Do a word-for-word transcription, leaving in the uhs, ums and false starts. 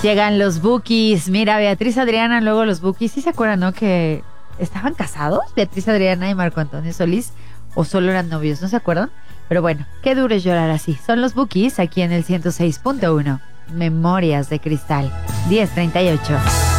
Llegan los Bukis. Mira, Beatriz Adriana, luego los Bukis. ¿Sí se acuerdan, no? Que estaban casados, Beatriz Adriana y Marco Antonio Solís, o solo eran novios, ¿no se acuerdan? Pero bueno, qué duro es llorar así. Son los Bukis aquí en el ciento seis punto uno. Memorias de Cristal. diez treinta y ocho.